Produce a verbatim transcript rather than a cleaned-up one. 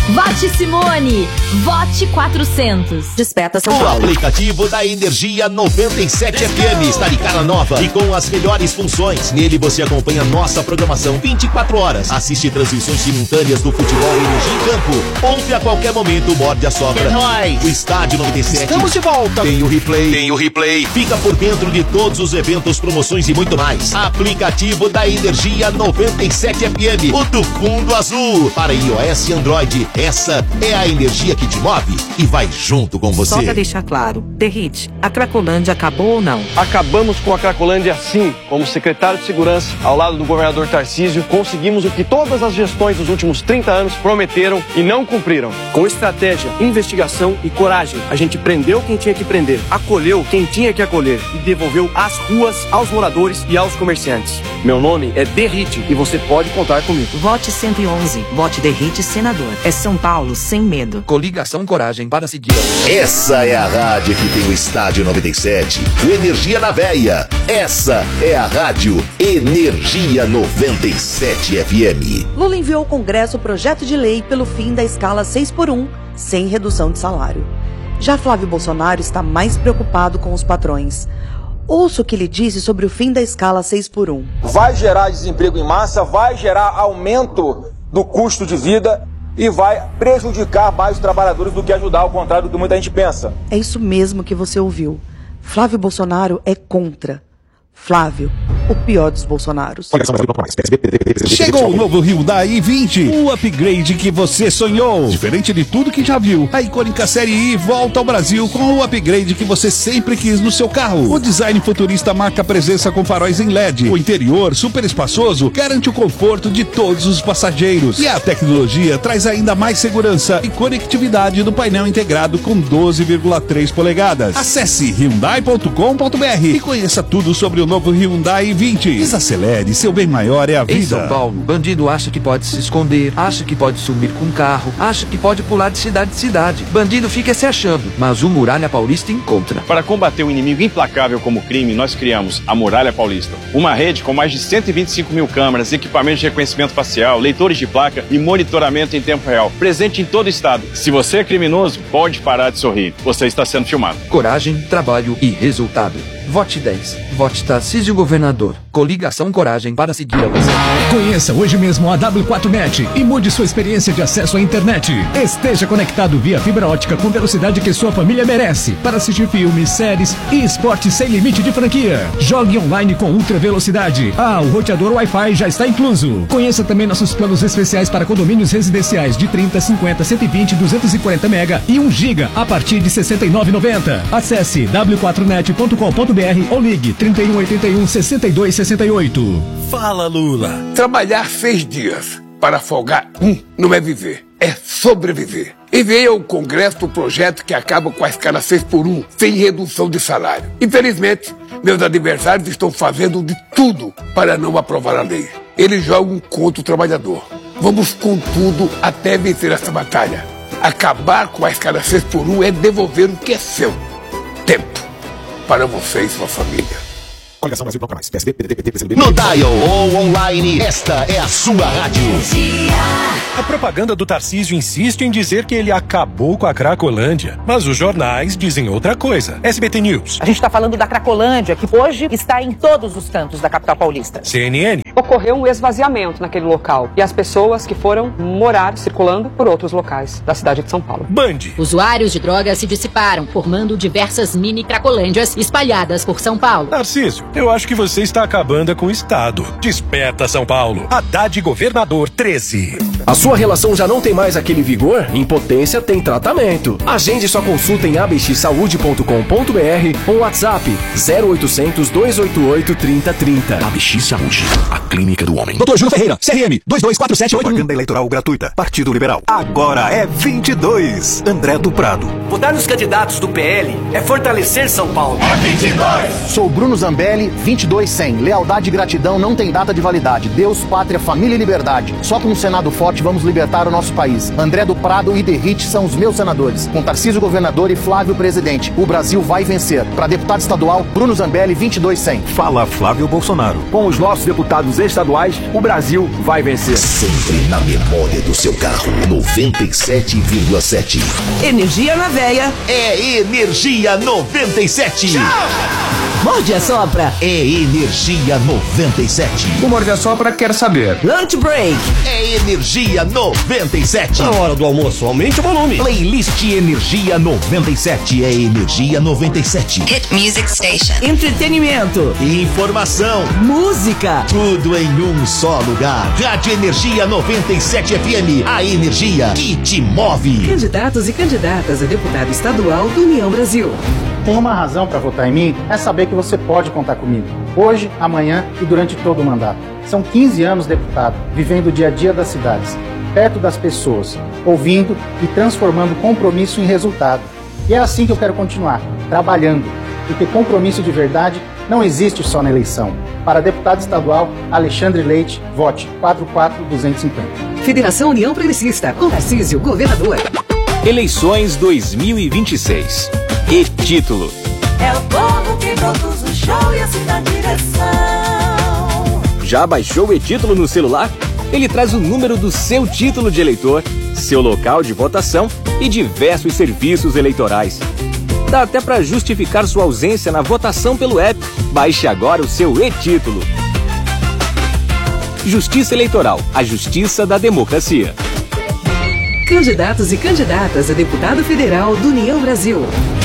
Vote Simone. Vote quatrocentos. Desperta São O Paulo. aplicativo da Energia noventa e sete F M está de cara nova e com as melhores funções. Nele você acompanha nossa programação vinte e quatro horas. Assiste transmissões simultâneas do futebol Energia em campo. Ouve a qualquer momento o Morde a Sopra. É nóis! O Estádio noventa e sete. Estamos de volta. Tem o replay. Tem o replay. Fica por dentro de todos os eventos, promoções e muito mais. Aplicativo da Energia noventa e sete F M. O do fundo azul. Para iOS e Android. Essa é a energia que te move e vai junto com você. Só pra deixar claro, Derrite, a Cracolândia acabou ou não? Acabamos com a Cracolândia sim. Como secretário de Segurança, ao lado do governador Tarcísio, conseguimos o que todas as gestões dos últimos trinta anos prometeram e não cumpriram. Com estratégia, investigação e coragem, a gente prendeu quem tinha que prender, acolheu quem tinha que acolher e devolveu as ruas aos moradores e aos comerciantes. Meu nome é Derrite e você pode contar comigo. Vote cento e onze. Vote Derrite senador. É São Paulo sem medo. Coligação Coragem para seguir. Essa é a rádio que tem o Estádio noventa e sete, o Energia na Veia. Essa é a rádio Energia noventa e sete F M. Lula enviou ao Congresso o projeto de lei pelo fim da escala seis por um, sem redução de salário. Já Flávio Bolsonaro está mais preocupado com os patrões. Ouça o que ele disse sobre o fim da escala seis por um. Vai gerar desemprego em massa, vai gerar aumento do custo de vida e vai prejudicar mais os trabalhadores do que ajudar, ao contrário do que muita gente pensa. É isso mesmo que você ouviu. Flávio Bolsonaro é contra. Flávio, o pior dos Bolsonaros. Chegou o novo Hyundai i vinte, o upgrade que você sonhou. Diferente de tudo que já viu, a icônica série I volta ao Brasil com o upgrade que você sempre quis no seu carro. O design futurista marca presença com faróis em L E D. O interior, super espaçoso, garante o conforto de todos os passageiros. E a tecnologia traz ainda mais segurança e conectividade do painel integrado com doze vírgula três polegadas. Acesse hyundai ponto com ponto br e conheça tudo sobre o novo Hyundai i vinte. Desacelere, seu bem maior é a vida. Em São Paulo, bandido acha que pode se esconder, acha que pode sumir com um carro, acha que pode pular de cidade em cidade. Bandido fica se achando, mas o Muralha Paulista encontra. Para combater um inimigo implacável como o crime, nós criamos a Muralha Paulista. Uma rede com mais de cento e vinte e cinco mil câmeras, equipamentos de reconhecimento facial, leitores de placa e monitoramento em tempo real. Presente em todo o estado. Se você é criminoso, pode parar de sorrir. Você está sendo filmado. Coragem, trabalho e resultado. Vote dez. Vote Tarcísio Governador. Coligação Coragem para seguir a você. Conheça hoje mesmo a W quatro net e mude sua experiência de acesso à internet. Esteja conectado via fibra ótica com velocidade que sua família merece para assistir filmes, séries e esportes sem limite de franquia. Jogue online com ultra velocidade. Ah, o roteador Wi-Fi já está incluso. Conheça também nossos planos especiais para condomínios residenciais de trinta, cinquenta, cento e vinte, duzentos e quarenta mega e um giga a partir de sessenta e nove reais e noventa centavos. Acesse w quatro net ponto com ponto br ou ligue trinta e um oitenta e um, sessenta e dois sessenta e oito. Fala, Lula. Trabalhar seis dias para folgar um não é viver, é sobreviver. Enviei ao Congresso o projeto que acaba com a escala seis por um, sem redução de salário. Infelizmente, meus adversários estão fazendo de tudo para não aprovar a lei. Eles jogam contra o trabalhador. Vamos com tudo até vencer essa batalha. Acabar com a escala seis por um é devolver o que é seu. Tempo. Para você e sua família. Coligação Brasil Bloco Mais. P S D, P D T, P T, P C D B. No dial ou online, esta é a sua rádio. A propaganda do Tarcísio insiste em dizer que ele acabou com a Cracolândia, mas os jornais dizem outra coisa. S B T News. A gente está falando da Cracolândia, que hoje está em todos os cantos da capital paulista. C N N. Ocorreu um esvaziamento naquele local e as pessoas que foram morar circulando por outros locais da cidade de São Paulo. Band. Usuários de drogas se dissiparam, formando diversas mini Cracolândias espalhadas por São Paulo. Tarcísio, eu acho que você está acabando com o Estado. Desperta, São Paulo. Haddad Governador treze. A sua relação já não tem mais aquele vigor? Impotência tem tratamento. Agende sua consulta em a b x saúde ponto com ponto br ou WhatsApp zero oitocentos, dois oito oito, trinta trinta. A B X Saúde, a clínica do homem. doutor Júlio Ferreira, C R M dois dois quatro sete oito um. Propaganda eleitoral gratuita. Partido Liberal. Agora é vinte e dois. André do Prado. Votar nos candidatos do P L é fortalecer São Paulo. É vinte e dois. Sou Bruno Zambelli Zambelli, vinte e dois cem. Lealdade e gratidão não tem data de validade. Deus, pátria, família e liberdade. Só com um Senado forte vamos libertar o nosso país. André do Prado e Derrite são os meus senadores. Com Tarcísio governador e Flávio presidente. O Brasil vai vencer. Para deputado estadual, Bruno Zambelli, vinte e dois cem. Fala Flávio Bolsonaro. Com os nossos deputados estaduais, o Brasil vai vencer. Sempre na memória do seu carro. noventa e sete vírgula sete. Energia na veia. É Energia noventa e sete. Morde a Sopra. É Energia noventa e sete. O Morde a Sopra quer saber. Lunch Break. É Energia noventa e sete. Na hora do almoço, aumente o volume. Playlist Energia noventa e sete. É Energia noventa e sete. Hit Music Station. Entretenimento. Informação. Música. Tudo em um só lugar. Rádio Energia noventa e sete F M. A energia que te move. Candidatos e candidatas a deputado estadual do União Brasil. Tem uma razão para votar em mim, é saber que você pode contar comigo. Hoje, amanhã e durante todo o mandato. São quinze anos deputado, vivendo o dia a dia das cidades, perto das pessoas, ouvindo e transformando compromisso em resultado. E é assim que eu quero continuar, trabalhando. Porque compromisso de verdade não existe só na eleição. Para deputado estadual, Alexandre Leite, vote quatro quatro dois cinco zero. Federação União Progressista, com Tarcísio, governador. Eleições dois mil e vinte e seis. E-título. É o povo que produz o show e assim dá direção. Já baixou o e-título no celular? Ele traz o número do seu título de eleitor, seu local de votação e diversos serviços eleitorais. Dá até para justificar sua ausência na votação pelo app. Baixe agora o seu e-título. Justiça Eleitoral, a justiça da democracia. Candidatos e candidatas a deputado federal do União Brasil.